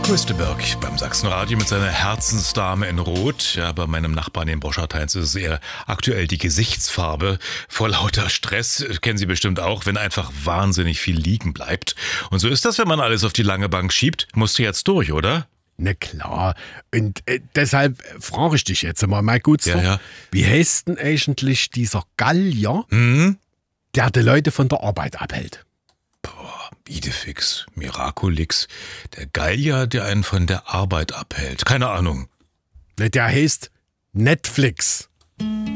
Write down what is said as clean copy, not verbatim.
Kösteberg beim Sachsenradio mit seiner Herzensdame in Rot. Ja, bei meinem Nachbarn in Boschartheins ist es eher aktuell die Gesichtsfarbe. Vor lauter Stress, kennen Sie bestimmt auch, wenn einfach wahnsinnig viel liegen bleibt. Und so ist das, wenn man alles auf die lange Bank schiebt. Musst du jetzt durch, oder? Na klar. Und deshalb frage ich dich jetzt mal gut, Ja. wie heißt denn eigentlich dieser Gallier, der die Leute von der Arbeit abhält? Idefix, Miraculix, der Gallier, der einen von der Arbeit abhält. Keine Ahnung. Der heißt Netflix.